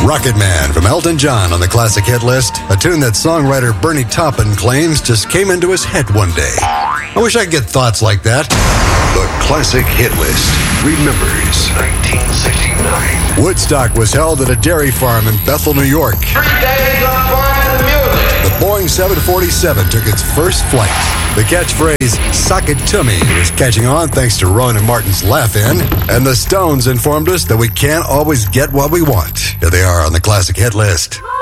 Rocket Man from Elton John on the classic hit list, a tune that songwriter Bernie Taupin claims just came into his head one day. I wish I could get thoughts like that. The classic hit list remembers 1969. Woodstock was held at a dairy farm in Bethel, New York. 3 days of fun and music. The Boeing 747 took its first flight. The catchphrase, "Sock it to me," was catching on thanks to Rowan and Martin's Laugh-In. And the Stones informed us that we can't always get what we want. Here they are on the classic hit list.